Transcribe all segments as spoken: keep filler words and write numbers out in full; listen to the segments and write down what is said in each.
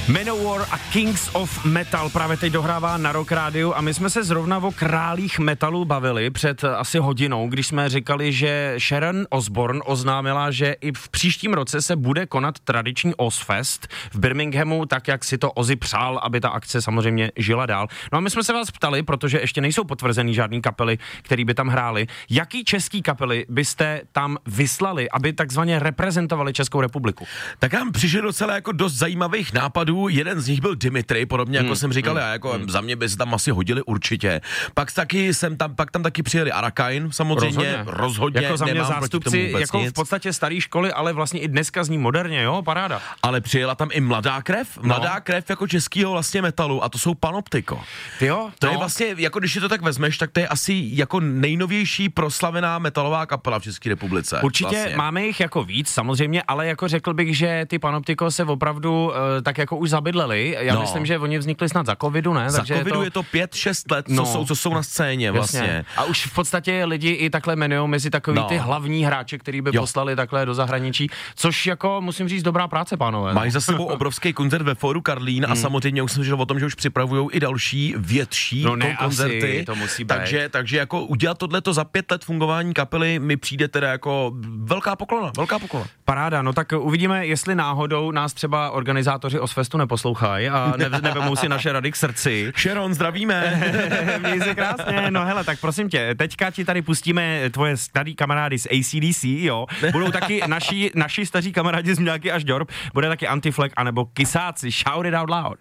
Manowar a Kings of Metal právě teď dohrává na Rock Rádiu a my jsme se zrovna o králích metalu bavili před asi hodinou, když jsme říkali, že Sharon Osbourne oznámila, že i v příštím roce se bude konat tradiční Ozzfest v Birminghamu, tak jak si to Ozzy přál, aby ta akce samozřejmě žila dál. No a my jsme se vás ptali, protože ještě nejsou potvrzený žádný kapely, který by tam hráli. Jaký český kapely byste tam vyslali, aby takzvaně reprezentovali Českou republiku? Tak nám přišlo docela jako dost zajímavých nápadů. Jeden z nich byl Dimitri, podobně jako hmm, jsem říkal, hmm, já jako hmm. za mě by se tam asi hodili určitě. Pak taky jsem tam, pak tam taky přijeli Arakain, samozřejmě, rozhodně, rozhodně jako za mě zástupci, jako nic. V podstatě starý školy, ale vlastně i dneska zní moderně, jo, paráda. Ale přijela tam i Mladá krev, Mladá no. krev jako českýho vlastně metalu a to jsou Panoptiko. Ty jo? To no. je vlastně, jako když je to tak vezmeš, tak to je asi jako nejnovější proslavená metalová kapela v České republice. Určitě vlastně. Máme jich jako víc, samozřejmě, ale jako řekl bych, že ty Panoptiko se opravdu uh, tak jako už zabydleli. Já no. myslím, že oni vznikli snad za covidu, ne? Za Takže covidu je to, je to pět šest let, co, no. jsou, co jsou na scéně vlastně. Jasně. A už v podstatě lidi i takhle jmenujou mezi takový no. ty hlavní hráče, který by jo. poslali takhle do zahraničí, což jako musím říct dobrá práce, pánové. Mají za sebou obrovský koncert ve Fóru Karlín hmm. a samozřejmě už jsem říkal o tom, že už připravujou i další větší no ne, koncerty. Asi, to musí být. Takže, takže jako udělat tohleto za pět let fungování kapely mi přijde teda jako velká poklona, velká poklona. Paráda, no tak uvidíme, jestli náhodou nás třeba organizátoři Ozzfestu neposlouchají a ne, nevemou si naše rady k srdci. Sharon, zdravíme. Měj se krásně, no hele, tak prosím tě, teďka ti tady pustíme tvoje starý kamarády z A C D C, jo, budou taky naši, naši staří kamarádi z Mňáky až Dorp, bude taky Anti-Flag anebo Kysáci, Shout It Out Loud.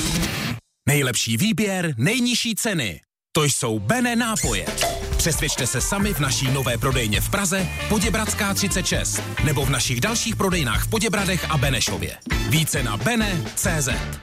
Nejlepší výběr, nejnižší ceny. To jsou Bene nápoje. Přesvědčte se sami v naší nové prodejně v Praze, Poděbradská třicet šest, nebo v našich dalších prodejnách v Poděbradech a Benešově. Více na bene tečka cé zet.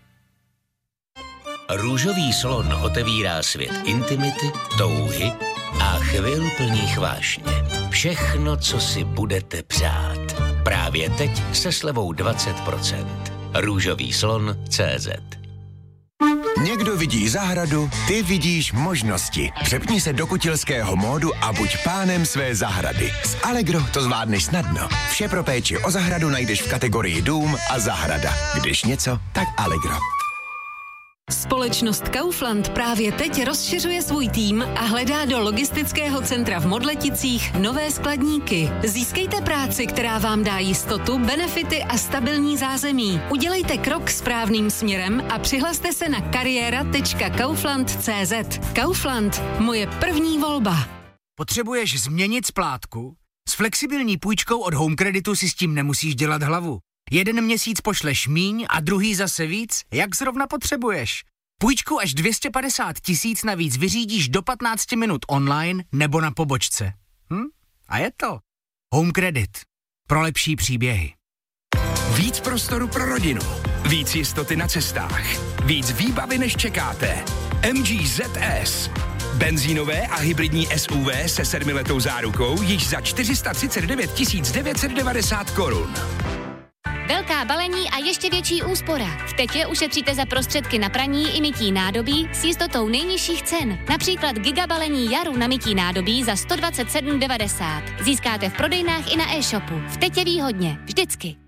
Růžový slon otevírá svět intimity, touhy a chvil plných vášně. Všechno, co si budete přát. Právě teď se slevou dvacet procent. Růžový slon tečka cé zet. Někdo vidí zahradu, ty vidíš možnosti. Přepni se do kutilského módu a buď pánem své zahrady. S Allegro to zvládneš snadno. Vše pro péči o zahradu najdeš v kategorii dům a zahrada. Když něco, tak Allegro. Společnost Kaufland právě teď rozšiřuje svůj tým a hledá do logistického centra v Modleticích nové skladníky. Získejte práci, která vám dá jistotu, benefity a stabilní zázemí. Udělejte krok správným směrem a přihlaste se na kariéra tečka kaufland tečka cé zet. Kaufland, moje první volba. Potřebuješ změnit splátku? S flexibilní půjčkou od Home Creditu si s tím nemusíš dělat hlavu. Jeden měsíc pošleš míň a druhý zase víc, jak zrovna potřebuješ. Půjčku až dvě stě padesát tisíc navíc vyřídíš do patnáct minut online nebo na pobočce. Hm? A je to Home Credit. Pro lepší příběhy. Víc prostoru pro rodinu. Víc jistoty na cestách. Víc výbavy, než čekáte. M G Z S. Benzínové a hybridní S U V se sedmiletou zárukou již za čtyři sta třicet devět tisíc devět set devadesát korun. Velká balení a ještě větší úspora. V Tetě ušetříte za prostředky na praní i mytí nádobí s jistotou nejnižších cen. Například gigabalení Jaru na mytí nádobí za sto dvacet sedm devadesát. Získáte v prodejnách i na e-shopu. V Tetě výhodně. Vždycky.